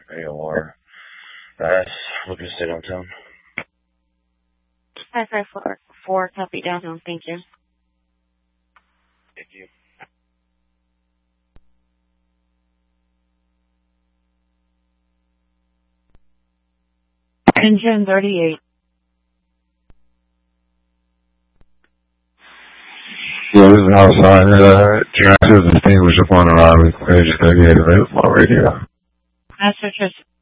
AOR. That's looking to stay downtown. 554, copy downtown, thank you. Thank you. Engine 38. Yeah, this is outside. Can I just distinguish upon arrival? I just gotta get it right on my radio. Master